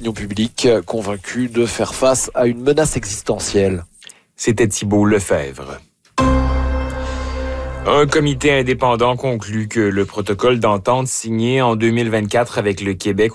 l'opinion publique, convaincu de faire face à une menace existentielle. C'était Thibault Lefebvre. Un comité indépendant conclut que le protocole d'entente signé en 2024 avec le Québec